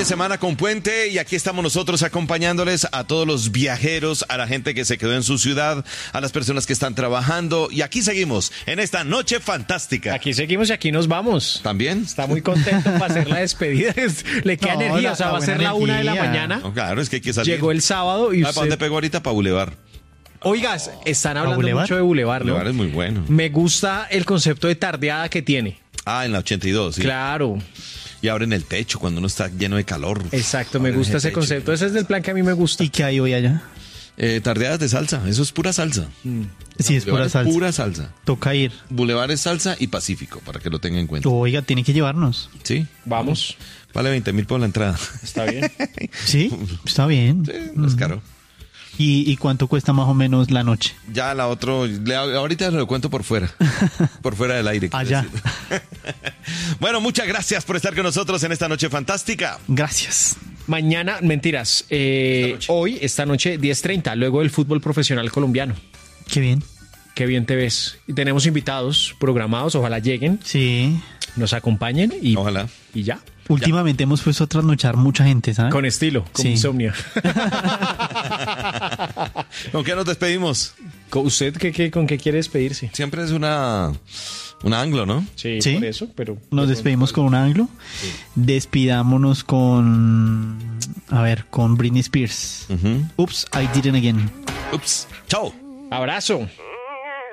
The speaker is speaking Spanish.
semana con puente y aquí estamos nosotros acompañándoles a todos los viajeros, a la gente que se quedó en su ciudad, a las personas que están trabajando y aquí seguimos en esta noche fantástica. Aquí seguimos y aquí nos vamos. ¿También? Está muy contento para hacer la despedida. Le queda energía, o sea, va a ser la 1 de la mañana. No, claro, es que hay que salir. Llegó el sábado y ¿Para dónde pegó ahorita? Para Boulevard. Oigas, están hablando ¿Boulevard? mucho de Boulevard, ¿no? Boulevard es muy bueno. Me gusta el concepto de tardeada que tiene. Ah, en la 82, sí. Claro, Y abren el techo cuando uno está lleno de calor. exacto, me Abren gusta ese techo. concepto. Ese es el plan que a mí me gusta. ¿Y qué hay hoy allá? Tardeadas de salsa, eso es pura salsa. Sí, es pura Boulevard salsa. Pura salsa. Toca ir. Boulevard es salsa y Pacífico, para que lo tengan en cuenta. Oiga, tiene que llevarnos. Sí. Vamos, Vale 20,000 por la entrada. está bien. ¿Sí? Está bien. Sí, no es caro. ¿Y cuánto cuesta más o menos la noche? Ya la otro, ahorita lo cuento por fuera. Por fuera del aire. quiero Allá. decir. Bueno, muchas gracias por estar con nosotros en esta noche fantástica. Gracias. Mañana, mentiras, esta noche 10:30, luego del fútbol profesional colombiano. Qué bien. Qué bien te ves. Y tenemos invitados programados, ojalá lleguen, Sí. nos acompañen y, Ojalá. y ya. Últimamente hemos puesto a trasnochar mucha gente, ¿sabes? Con estilo, con Sí. insomnio. ¿Con qué nos despedimos? ¿Usted con qué quiere despedirse? Siempre es una anglo, ¿no? Sí, Sí. por eso, pero... Nos despedimos con un anglo. Despidámonos con... A ver, con Britney Spears. Ujú. Oops, I did it again. Ups. Chao. Abrazo.